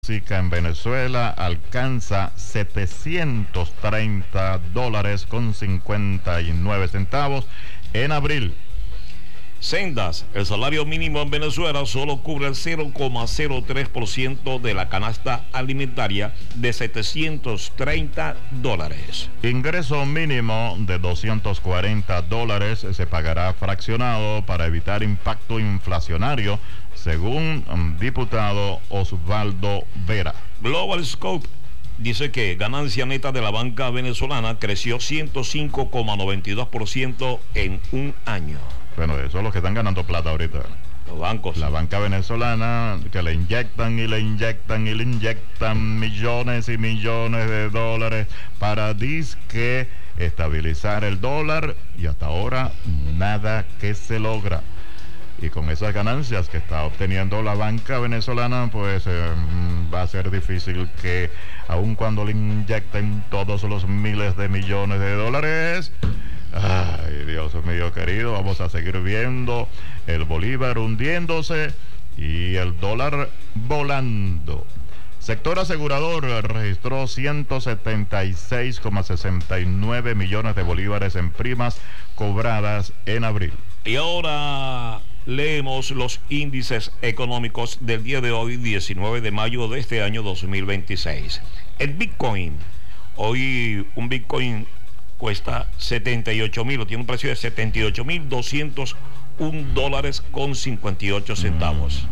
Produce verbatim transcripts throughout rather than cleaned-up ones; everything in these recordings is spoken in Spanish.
En Venezuela alcanza setecientos treinta dólares con cincuenta y nueve centavos en abril. Sendas, el salario mínimo en Venezuela solo cubre el cero coma cero tres por ciento de la canasta alimentaria de setecientos treinta dólares. Ingreso mínimo de doscientos cuarenta dólares se pagará fraccionado para evitar impacto inflacionario, según um, diputado Osvaldo Vera. Global Scope dice que ganancia neta de la banca venezolana creció ciento cinco coma noventa y dos por ciento en un año. Bueno, eso es los que están ganando plata ahorita. Los bancos. La banca venezolana, que le inyectan y le inyectan y le inyectan millones y millones de dólares para disque estabilizar el dólar, y hasta ahora nada que se logra. Y con esas ganancias que está obteniendo la banca venezolana, pues eh, va a ser difícil que, aun cuando le inyecten todos los miles de millones de dólares, ay, Dios mío querido, vamos a seguir viendo el bolívar hundiéndose y el dólar volando. Sector asegurador registró ciento setenta y seis coma sesenta y nueve millones de bolívares en primas cobradas en abril. Y ahora leemos los índices económicos del día de hoy, diecinueve de mayo de este año dos mil veintiséis. El Bitcoin, hoy un Bitcoin cuesta setenta y ocho mil, o tiene un precio de setenta y ocho mil doscientos un dólares con cincuenta y ocho centavos.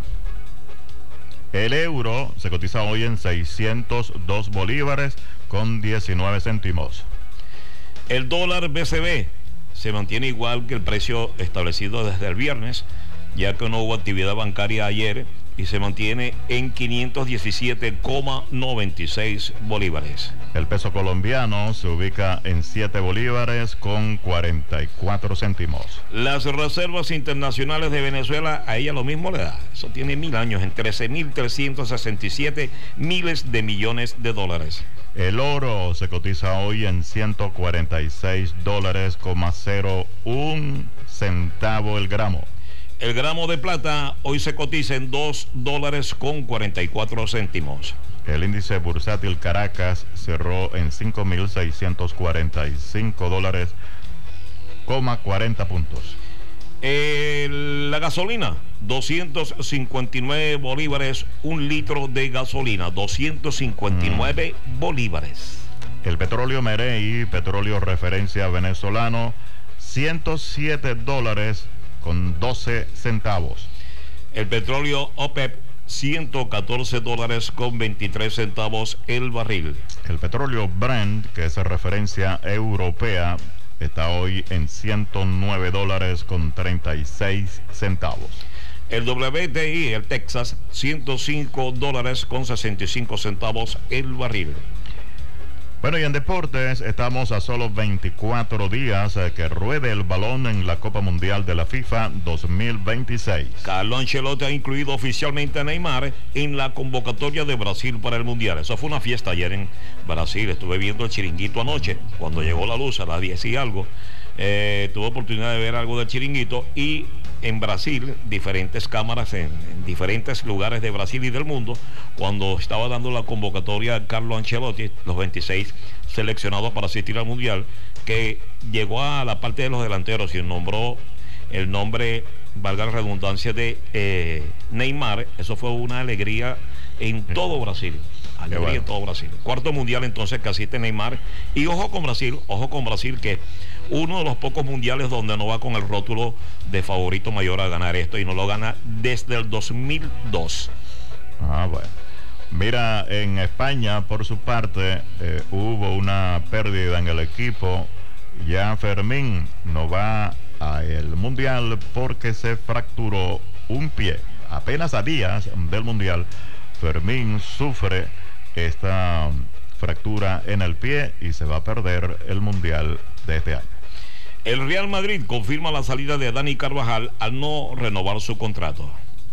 El euro se cotiza hoy en seiscientos dos bolívares con diecinueve céntimos. El dólar B C B se mantiene igual que el precio establecido desde el viernes, ya que no hubo actividad bancaria ayer, y se mantiene en quinientos diecisiete coma noventa y seis bolívares. El peso colombiano se ubica en siete bolívares con cuarenta y cuatro céntimos. Las reservas internacionales de Venezuela, a ella lo mismo le da. Eso tiene mil años, en trece mil trescientos sesenta y siete miles de millones de dólares. El oro se cotiza hoy en ciento cuarenta y seis dólares coma cero un centavo el gramo. El gramo de plata hoy se cotiza en dos dólares con cuarenta y cuatro céntimos. El índice bursátil Caracas cerró en cinco mil seiscientos cuarenta y cinco dólares coma cuarenta puntos. El, la gasolina, doscientos cincuenta y nueve bolívares, un litro de gasolina, doscientos cincuenta y nueve mm. bolívares. El petróleo Merey, petróleo referencia venezolano, ciento siete dólares con doce centavos. El petróleo OPEP, ciento catorce dólares con veintitrés centavos el barril. El petróleo Brent, que es referencia europea, está hoy en ciento nueve dólares con treinta y seis centavos. El W T I, el Texas, ciento cinco dólares con sesenta y cinco centavos el barril. Bueno, y en deportes estamos a solo veinticuatro días eh, que ruede el balón en la Copa Mundial de la FIFA dos mil veintiséis. Carlo Ancelotti ha incluido oficialmente a Neymar en la convocatoria de Brasil para el Mundial. Eso fue una fiesta ayer en Brasil. Estuve viendo el chiringuito anoche, cuando llegó la luz a las diez y algo. Eh, tuve oportunidad de ver algo del chiringuito, y en Brasil, diferentes cámaras en, en diferentes lugares de Brasil y del mundo, cuando estaba dando la convocatoria a Carlo Ancelotti, los veintiséis seleccionados para asistir al Mundial, que llegó a la parte de los delanteros y nombró el nombre, valga la redundancia, de eh, Neymar. Eso fue una alegría en todo Brasil. Alegría bueno. en todo Brasil. Cuarto Mundial entonces que asiste Neymar. Y ojo con Brasil, ojo con Brasil, que uno de los pocos mundiales donde no va con el rótulo de favorito mayor a ganar esto, y no lo gana desde el dos mil dos. Ah, bueno. Mira, en España, por su parte, eh, hubo una pérdida en el equipo. Ya Fermín no va al Mundial porque se fracturó un pie. Apenas a días del Mundial, Fermín sufre esta fractura en el pie y se va a perder el Mundial de este año. El Real Madrid confirma la salida de Dani Carvajal al no renovar su contrato.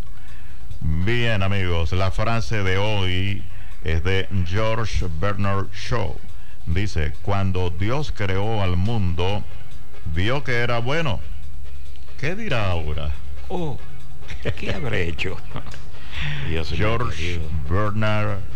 Bien, amigos, la frase de hoy es de George Bernard Shaw. Dice: cuando Dios creó al mundo, vio que era bueno. ¿Qué dirá ahora? Oh, ¿qué habré hecho? Dios mío, George querido. Bernard